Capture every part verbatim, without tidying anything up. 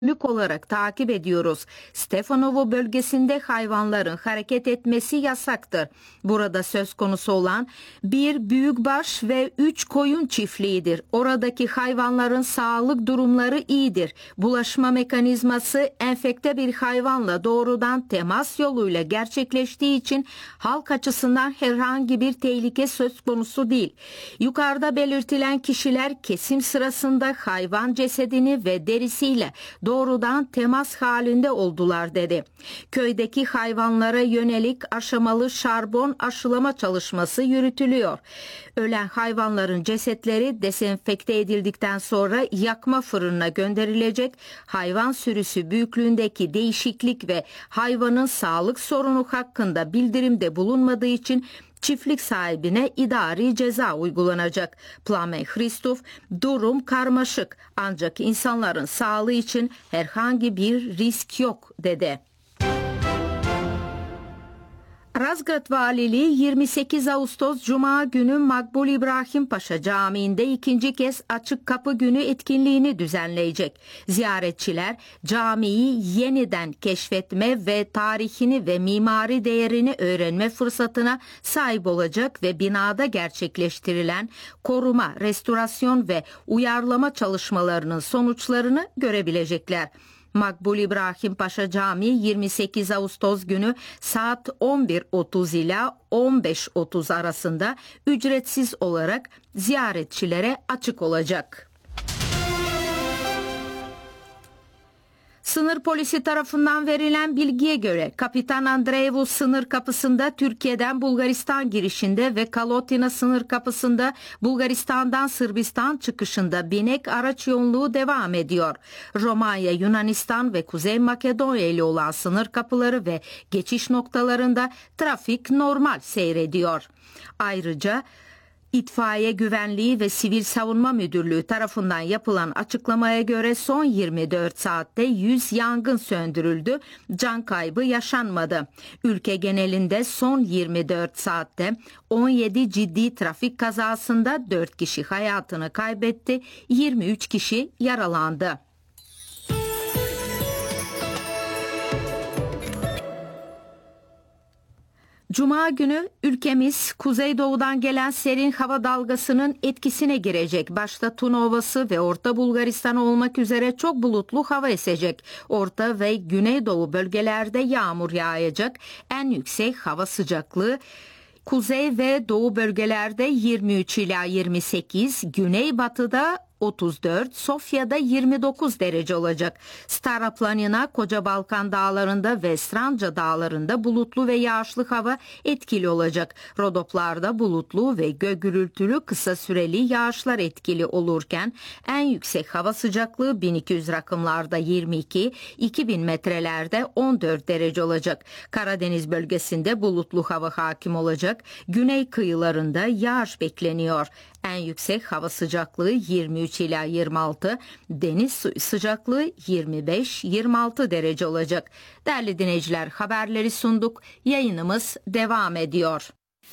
günlük olarak takip ediyoruz. Stefanovo bölgesinde hayvanların hareket etmesi yasaktır. Burada söz konusu olan bir büyükbaş ve üç koyun çiftliğidir. Oradaki hayvanların sağlık durumları iyidir. Bulaşma mekanizması enfekte bir hayvanla doğrudan temas yoluyla gerçekleştiği için halk açısından herhangi bir tehlike söz konusu değil. Yukarıda belirtilen kişiler kesim sırasında hayvan cesedini ve derisiyle doğrudan temas halinde oldular dedi. Köydeki hayvanlara yönelik aşamalı şarbon aşılama çalışması yürütülüyor. Ölen hayvanların cesetleri dezenfekte edildikten sonra yakma fırınına gönderilecek. Hayvan sürüsü büyüklüğündeki değişiklik ve hayvanın sağlık sorunu hakkında bildirimde bulunmadığı için çiftlik sahibine idari ceza uygulanacak. Plamen Hristov, durum karmaşık ancak insanların sağlığı için herhangi bir risk yok dedi. Razgrad Valiliği yirmi sekiz Ağustos Cuma günü Makbul İbrahim Paşa Camii'nde ikinci kez Açık Kapı Günü etkinliğini düzenleyecek. Ziyaretçiler camiyi yeniden keşfetme ve tarihini ve mimari değerini öğrenme fırsatına sahip olacak ve binada gerçekleştirilen koruma, restorasyon ve uyarlama çalışmalarının sonuçlarını görebilecekler. Makbul İbrahim Paşa Camii yirmi sekiz Ağustos günü saat on bir otuz ila on beş otuz arasında ücretsiz olarak ziyaretçilere açık olacak. Sınır polisi tarafından verilen bilgiye göre Kapitan Andreevu sınır kapısında Türkiye'den Bulgaristan girişinde ve Kalotina sınır kapısında Bulgaristan'dan Sırbistan çıkışında binek araç yoğunluğu devam ediyor. Romanya, Yunanistan ve Kuzey Makedonya ile olan sınır kapıları ve geçiş noktalarında trafik normal seyrediyor. Ayrıca İtfaiye Güvenliği ve Sivil Savunma Müdürlüğü tarafından yapılan açıklamaya göre son yirmi dört saatte yüz yangın söndürüldü, can kaybı yaşanmadı. Ülke genelinde son yirmi dört saatte on yedi ciddi trafik kazasında dört kişi hayatını kaybetti, yirmi üç kişi yaralandı. Cuma günü ülkemiz kuzeydoğudan gelen serin hava dalgasının etkisine girecek. Başta Tuna Ovası ve Orta Bulgaristan olmak üzere çok bulutlu hava esecek. Orta ve güneydoğu bölgelerde yağmur yağacak. En yüksek hava sıcaklığı kuzey ve doğu bölgelerde yirmi üç ila yirmi sekiz, güneybatıda otuz dört, Sofya'da yirmi dokuz derece olacak. Stara Planina, Koca Balkan dağlarında ve Stranca dağlarında bulutlu ve yağışlı hava etkili olacak. Rodoplarda bulutlu ve gök gürültülü kısa süreli yağışlar etkili olurken en yüksek hava sıcaklığı bin iki yüz rakımlarda yirmi iki, iki bin metrelerde on dört derece olacak. Karadeniz bölgesinde bulutlu hava hakim olacak. Güney kıyılarında yağış bekleniyor. En yüksek hava sıcaklığı yirmi üç ila yirmi altı, deniz sıcaklığı yirmi beş yirmi altı derece olacak. Değerli dinleyiciler, haberleri sunduk. Yayınımız devam ediyor.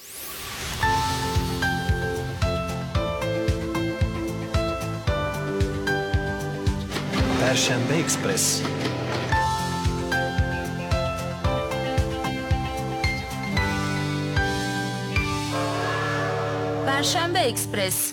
Perşembe Ekspres. Perşembe Ekspres.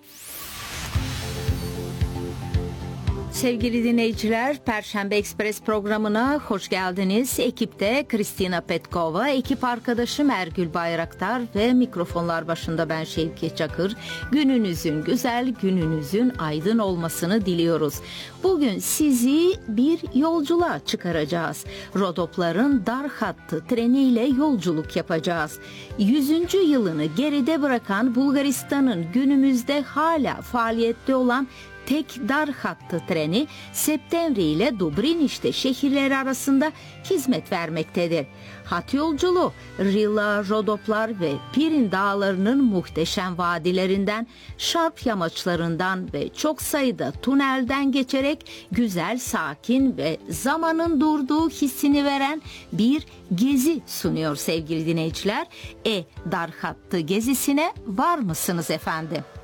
Sevgili dinleyiciler, Perşembe Ekspres programına hoş geldiniz. Ekipte Kristina Petkova, ekip arkadaşım Ergül Bayraktar ve mikrofonlar başında ben Şevki Çakır. Gününüzün güzel, gününüzün aydın olmasını diliyoruz. Bugün sizi bir yolculuğa çıkaracağız. Rodopların dar hattı treniyle yolculuk yapacağız. yüzüncü yılını geride bırakan Bulgaristan'ın günümüzde hala faaliyette olan tek dar hattı treni Septemri ile Dobrinişte şehirleri arasında hizmet vermektedir. Hat yolculuğu Rila, Rodoplar ve Pirin dağlarının muhteşem vadilerinden, şarp yamaçlarından ve çok sayıda tünelden geçerek güzel, sakin ve zamanın durduğu hissini veren bir gezi sunuyor sevgili dinleyiciler. E dar hattı gezisine var mısınız efendim?